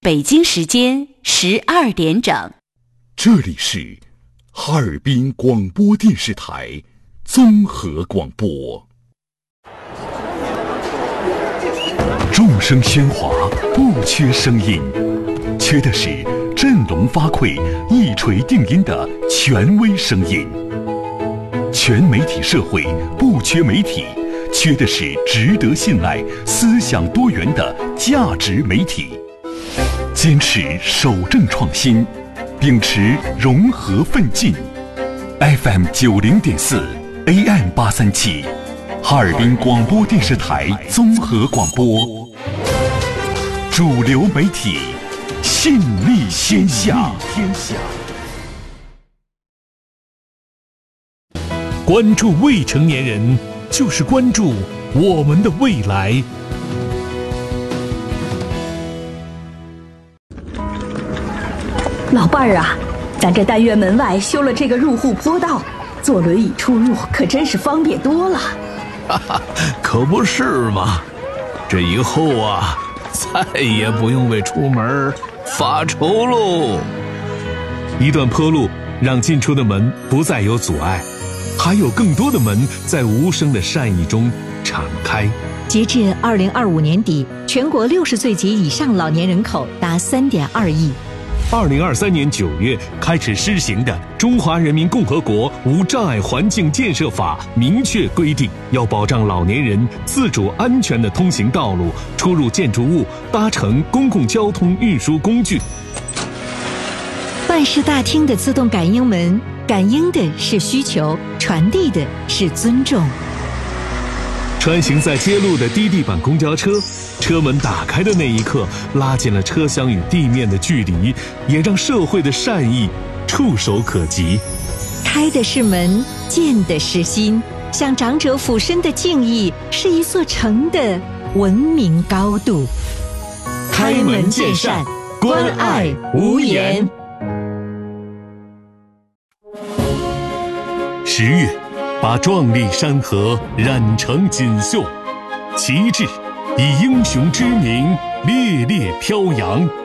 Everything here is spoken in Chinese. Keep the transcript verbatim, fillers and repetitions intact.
北京时间十二点整， 这里是哈尔滨广播电视台综合广播。众声喧哗，不缺声音，缺的是振聋发聩、一锤定音的权威声音。全媒体社会不缺媒体，缺的是值得信赖、思想多元的价值媒体。坚持守正创新，秉持融合奋进。F M 九零点四 A M 八三七，哈尔滨广播电视台综合广播，主流媒体，信力天下。 关注未成年人，就是关注我们的未来。 老伴儿啊，咱这单元门外修了这个入户坡道，坐轮椅出入可真是方便多了。 哈哈，可不是嘛！这以后啊，再也不用为出门发愁喽。 一段坡路让进出的门不再有阻碍，还有更多的门在无声的善意中敞开。 截至二零二五年底，全国六十岁及以上老年人口达三点二亿。 二零二三年九月开始施行的《中华人民共和国无障碍环境建设法》明确规定，要保障老年人自主安全的通行道路、出入建筑物、搭乘公共交通运输工具。 办事大厅的自动感应门，感应的是需求，传递的是尊重。 穿行在街路的低地板公交车，车门打开的那一刻，拉近了车厢与地面的距离，也让社会的善意触手可及。 开的是门，见的是心，向长者俯身的敬意，是一座城的文明高度。 开门见山，关爱无言。十月，把壮丽山河染成锦绣，旗帜以英雄之名烈烈飘扬。